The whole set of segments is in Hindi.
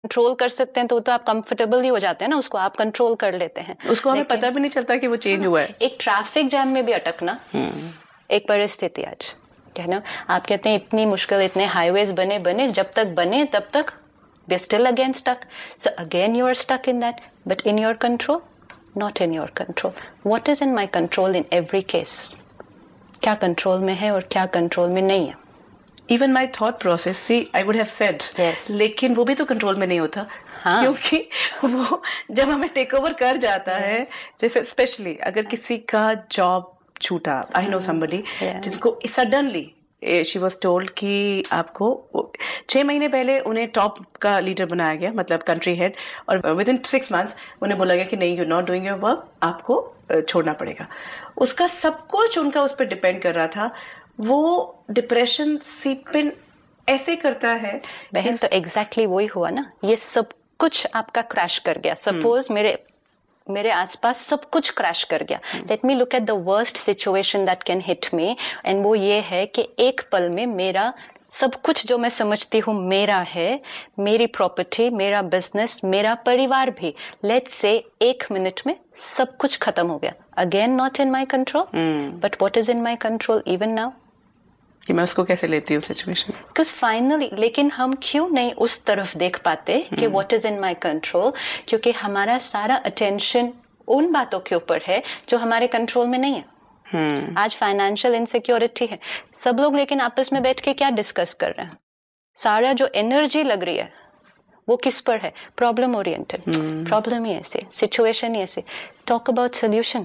कंट्रोल कर सकते हैं तो आप कंफर्टेबल ही हो जाते हैं ना, उसको आप कंट्रोल कर लेते हैं, उसको हमें पता भी नहीं चलता कि वो चेंज हुआ है। एक ट्रैफिक जैम में भी अटकना एक परिस्थिति आज कहना, आप कहते हैं इतनी मुश्किल, इतने हाईवेज बने, जब तक बने तब तक we're still again stuck. So again you are stuck in that, but in your control? Not in your control. What is in my control in every case? क्या कंट्रोल में है और क्या कंट्रोल में नहीं है? Even my thought process, see, I would have said, yes. लेकिन वो भी तो कंट्रोल में नहीं होता। हाँ. क्योंकि वो जब हमें टेक ओवर कर जाता है, जैसे स्पेशली अगर किसी का जॉब छूटा, I know somebody जिनको सडनली शी वॉज टोल्ड कि आपको 6 महीने पहले उन्हें टॉप का लीडर बनाया गया, मतलब कंट्री हेड, और विद इन 6 months उन्हें बोला गया कि नहीं, you not doing your work, आपको छोड़ना पड़ेगा। उसका सब कुछ उनका उस पर डिपेंड कर रहा था। वो डिप्रेशन सीप इन ऐसे करता है बहन, तो एग्जैक्टली वही हुआ ना, ये सब कुछ आपका क्रैश कर गया। सपोज मेरे आसपास सब कुछ क्रैश कर गया। Let me look at the worst situation that can hit me, and वो ये है कि एक पल में मेरा सब कुछ जो मैं समझती हूँ मेरा है, मेरी प्रॉपर्टी, मेरा बिजनेस, मेरा परिवार भी, लेट्स से 1 मिनट में सब कुछ खत्म हो गया। Again not in my control, but what is in my control even now, कि मैं उसको कैसे लेती हूँ सिचुएशन। बिकॉज फाइनली, लेकिन हम क्यों नहीं उस तरफ देख पाते कि what is in my control, क्योंकि हमारा सारा अटेंशन उन बातों के ऊपर है जो हमारे कंट्रोल में नहीं है। आज फाइनेंशियल इनसिक्योरिटी है सब लोग, लेकिन आपस में बैठ के क्या डिस्कस कर रहे हैं? सारा जो एनर्जी लग रही है वो किस पर है? Problem oriented. प्रॉब्लम ही ऐसे, सिचुएशन ही ऐसे, टॉक अबाउट सोल्यूशन।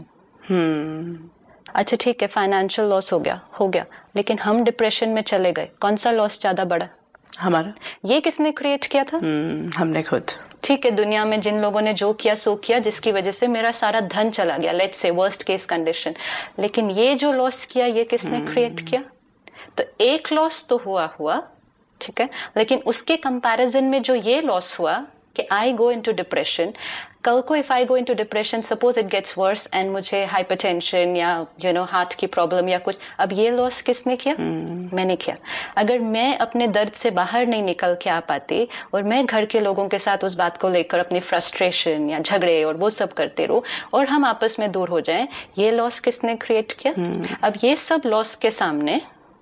अच्छा ठीक है, फाइनेंशियल लॉस हो गया, लेकिन हम डिप्रेशन में चले गए, कौन सा लॉस ज्यादा बड़ा? हमारा। ये किसने क्रिएट किया था? हमने खुद। ठीक है, दुनिया में जिन लोगों ने जो किया सो किया, जिसकी वजह से मेरा सारा धन चला गया, let's say worst case condition, लेकिन ये जो लॉस किया ये किसने क्रिएट किया? तो एक लॉस तो हुआ, ठीक है, लेकिन उसके कंपैरिजन में जो ये लॉस हुआ कि आई गो इनटू डिप्रेशन, कल को if I go into depression, suppose it gets worse and मुझे हाइपरटेंशन या हार्ट की प्रॉब्लम या कुछ, अब ये लॉस किसने किया? मैंने किया। अगर मैं अपने दर्द से बाहर नहीं निकल के आ पाती और मैं घर के लोगों के साथ उस बात को लेकर अपनी फ्रस्ट्रेशन या झगड़े और वो सब करते रहूं और हम आपस में दूर हो जाएं, ये लॉस किसने क्रिएट किया? अब ये सब लॉस के सामने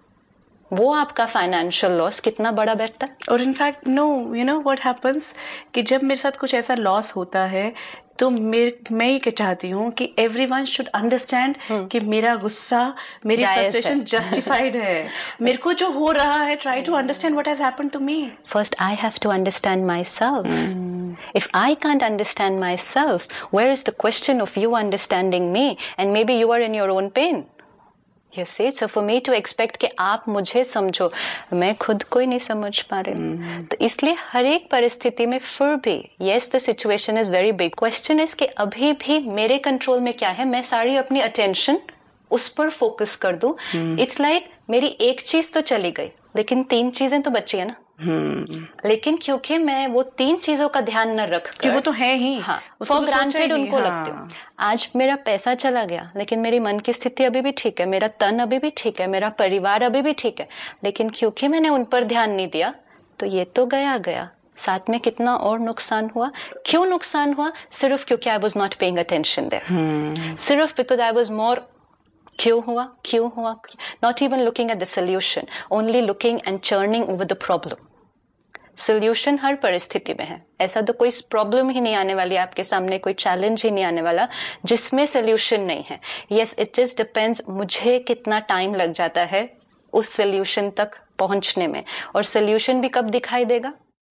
वो आपका फाइनेंशियल लॉस कितना बड़ा बैठता है? और in fact no, you know what happens कि जब मेरे साथ कुछ ऐसा लॉस होता है तो मैं ही चाहती हूँ कि एवरीवन शुड अंडरस्टैंड कि मेरा गुस्सा, मेरी फ्रस्ट्रेशन जस्टिफाइड है। मेरे को जो हो रहा है, try to understand what has happened to me. First I have to understand my self. If I can't understand myself, where is the question of you understanding me? And maybe you are in your own pain. You see, so for me to expect कि आप मुझे समझो, मैं खुद को ही नहीं समझ पा रही हूँ। तो इसलिए हर एक परिस्थिति में फिर भी, yes, the situation is very big. Question is कि अभी भी मेरे कंट्रोल में क्या है? मैं सारी अपनी अटेंशन उस पर फोकस कर दूं। It's like मेरी एक चीज तो चली गई, लेकिन 3 चीजें तो बची है ना। लेकिन क्योंकि मैं वो 3 चीजों का न न रख कर, वो तो है ही, हाँ, फॉर ग्रांटेड उनको लगती हूँ। आज मेरा पैसा चला गया, लेकिन मेरी मन की स्थिति अभी भी ठीक है, मेरा तन अभी भी ठीक है, मेरा परिवार अभी भी ठीक है, लेकिन क्योंकि मैंने उन पर ध्यान नहीं दिया तो ये तो गया। साथ में कितना और नुकसान हुआ। क्यों नुकसान हुआ? सिर्फ क्योंकि I was not paying attention there, सिर्फ बिकॉज आई वॉज मोर क्यों हुआ, not even looking at the solution, only looking and churning over the problem. Solution हर परिस्थिति में है, ऐसा तो कोई प्रॉब्लम ही नहीं आने वाली आपके सामने, कोई चैलेंज ही नहीं आने वाला जिसमें सोल्यूशन नहीं है। Yes, it just depends मुझे कितना टाइम लग जाता है उस सोल्यूशन तक पहुंचने में। और सोल्यूशन भी कब दिखाई देगा?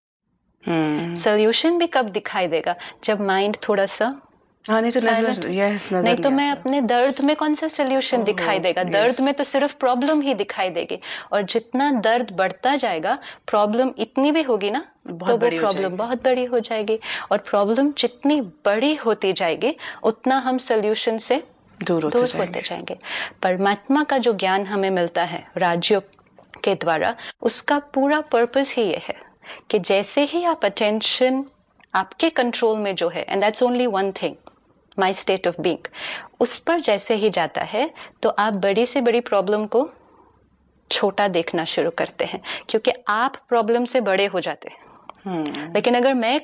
सोल्यूशन भी कब दिखाई देगा? जब माइंड थोड़ा सा नहीं तो मैं अपने दर्द में कौन सा सोल्यूशन दिखाई देगा? दर्द में तो सिर्फ प्रॉब्लम ही दिखाई देगी, और जितना दर्द बढ़ता जाएगा प्रॉब्लम इतनी भी होगी ना, तो वो प्रॉब्लम बहुत बड़ी हो जाएगी, और प्रॉब्लम जितनी बड़ी होती जाएगी उतना हम सोल्यूशन से दूर होते जाएंगे। परमात्मा का जो ज्ञान हमें मिलता है राजयोग के द्वारा, उसका पूरा पर्पस ही ये है कि जैसे ही आप अटेंशन आपके कंट्रोल में जो है, and that's only one thing, my state of being, उस पर जैसे ही जाता है तो आप बड़ी से बड़ी प्रॉब्लम को छोटा देखना शुरू करते हैं, क्योंकि आप प्रॉब्लम से बड़े हो जाते हैं। लेकिन अगर मैं